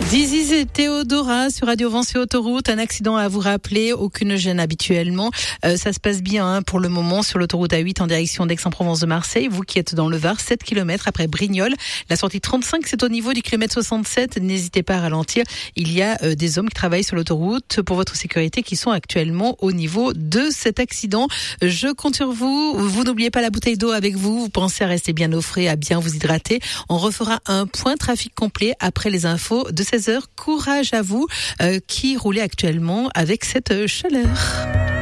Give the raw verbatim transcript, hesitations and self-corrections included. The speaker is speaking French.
Zizi et Théodora sur Radio Vent sur Autoroute. Un accident à vous rappeler, aucune gêne habituellement. Euh, ça se passe bien hein, pour le moment sur l'autoroute A huit en direction d'Aix-en-Provence de Marseille. Vous qui êtes dans le Var, sept kilomètres après Brignoles. La sortie trente-cinq, c'est au niveau du kilomètre soixante-sept. N'hésitez pas à ralentir. Il y a euh, des hommes qui travaillent sur l'autoroute pour votre sécurité qui sont actuellement au niveau de cet accident. Je compte sur vous. Vous n'oubliez pas la bouteille d'eau avec vous. Vous pensez à rester bien au frais, à bien vous hydrater. On refera un point trafic complet après les infos de seize heures. Courage à vous euh, qui roulez actuellement avec cette chaleur.